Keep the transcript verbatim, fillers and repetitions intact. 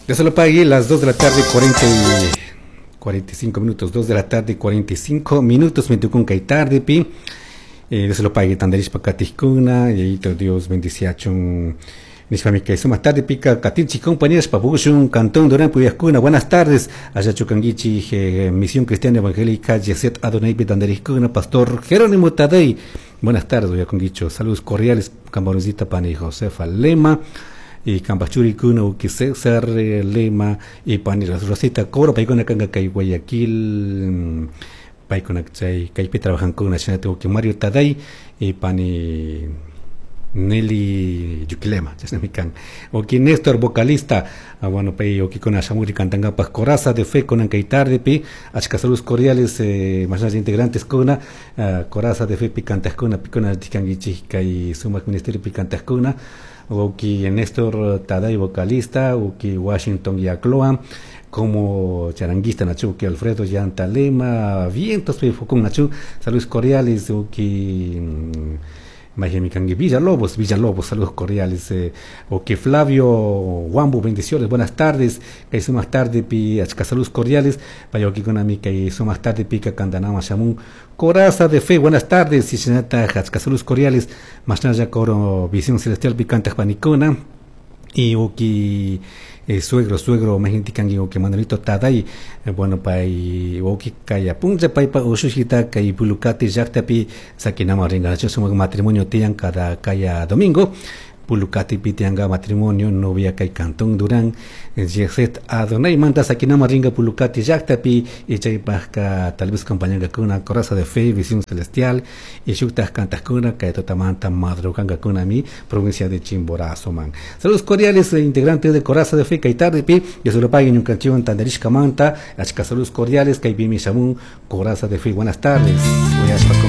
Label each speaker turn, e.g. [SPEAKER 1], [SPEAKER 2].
[SPEAKER 1] Ya se lo pagué las dos de la tarde, cuarenta y cuarenta y cinco minutos, dos de la tarde, cuarenta y cinco minutos, me tocó un cae tarde, pi. Eh, ya se lo pagué tanderish pa catiscuna, y ahí todo Dios bendición. Nisfamica, eso más tarde pica Catinchi compañeros Papushun, Cantón Durán Puyascuna, buenas tardes, allá Chucanguichi, eh, Misión Cristiana Evangélica, Yeset Adonai Betandericuna, Pastor Jerónimo Tadei, buenas tardes, ya con dicho, saludos cordiales, Cambaronzita Pani Josefa Lema, y Cambachuri Kuna, Uki César Lema, y Pani Rosita Coro, Paicona Canga Cay Guayaquil, Paicona Chay, Caype trabajan con una chana que Mario Tadei, y Pani Nelly Yuquilema, ya se me can. Oki Néstor, vocalista, ah, bueno, pe, oki con Ashamuri cantanga pas coraza de fe con Ancay tarde, pi, achka saludos cordiales, eh, más integrantes con una, uh, coraza de fe picantas con una, picona ticangichi, y suma ministerio picantas con una, oki Néstor Taday, vocalista, oki Washington Yacloa, como charanguista Nachu, que Alfredo Yantalema, vientos, pe, con Nachu, saludos cordiales, oki. Majemicangue Villalobos, Villalobos, saludos cordiales. Eh, o que Flavio Wambu, bendiciones, buenas tardes. Que hizo más tarde, pi, achka saludos cordiales. Vaya aquí con mi que hizo más tarde, pica Candanama Shamun. Coraza de fe, buenas tardes. Y senata, achka saludos cordiales. Más nada, coro visión celestial picante panicona. Y oki eh, suegro, suegro, imagínate que Manolito Taday, eh, bueno, pai, oki kaya punja pai pa usushita kay pulukati jaktapi sakinama ringa, somos matrimonio tiang cada kaya domingo. Pulukati pitianga matrimonio novia kay Cantón Durán, Yeset Adonai manta sakinama ringa Pulukati jaktapi y chay pasca tal vez compañanga con una coraza de fe, visión celestial y shuktas cantas kuna kay totamanta madruganga kuna mi provincia de Chimborazo man. Saludos cordiales integrantes de coraza de fe kay tarde pi, yo se lo paguen un canción tanderish kamanta, achka saludos cordiales kay bimi shamun coraza de fe. Buenas tardes. Voy a